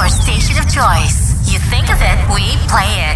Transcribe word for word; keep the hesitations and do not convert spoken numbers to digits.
Our station of choice. You think of it, we play it.